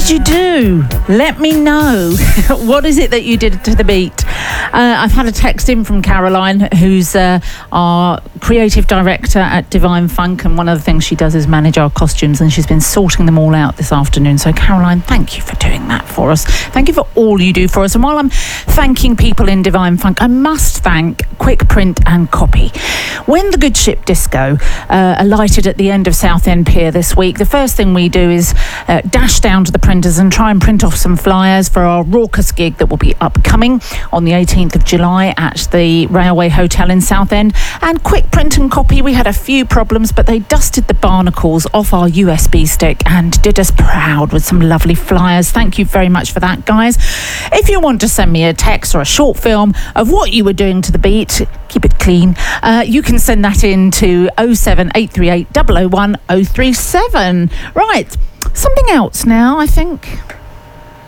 did you do? Let me know. What is it that you did to the beat? I've had a text in from Caroline, who's our creative director at Divine Funk, and one of the things she does is manage our costumes, and she's been sorting them all out this afternoon. So Caroline, thank you for doing that for us. Thank you for all you do for us. And while I'm thanking people in Divine Funk, I must thank Quick Print and Copy. When the Good Ship Disco alighted at the end of Southend Pier this week, the first thing we do is dash down to the printers and try and print off some flyers for our raucous gig that will be upcoming on the 18th of July at the Railway Hotel in Southend. And Quick Print and Copy, we had a few problems, but they dusted the barnacles off our USB stick and did us proud with some lovely flyers. Thank you very much for that, guys. If you want to send me a text or a short film of what you were doing to the beat, keep it clean, you can send that in to 07838 001 037. Right, something else now, I think.